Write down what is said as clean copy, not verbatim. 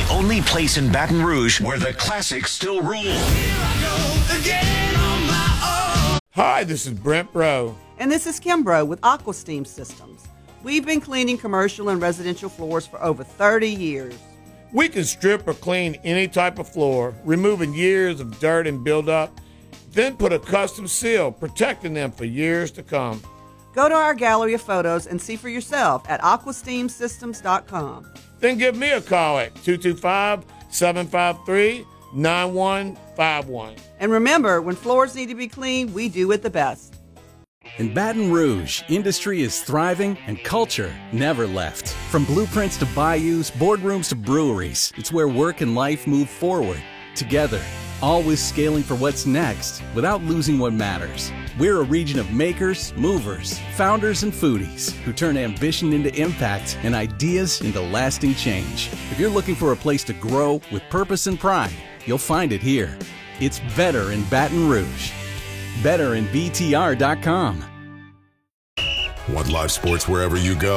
only place in Baton Rouge where the classics still rule. Hi, this is Brent Bro. And this is Kim Bro with AquaSteam Systems. We've been cleaning commercial and residential floors for over 30 years. We can strip or clean any type of floor, removing years of dirt and buildup, then put a custom seal, protecting them for years to come. Go to our gallery of photos and see for yourself at aquasteamsystems.com. Then give me a call at 225-753-9151. And remember, when floors need to be cleaned, we do it the best. In Baton Rouge, industry is thriving and culture never left. From blueprints to bayous, boardrooms to breweries, it's where work and life move forward together, always scaling for what's next without losing what matters. We're a region of makers, movers, founders, and foodies who turn ambition into impact and ideas into lasting change. If you're looking for a place to grow with purpose and pride, you'll find it here. It's better in Baton Rouge. BetterInBTR.com. Want live sports wherever you go?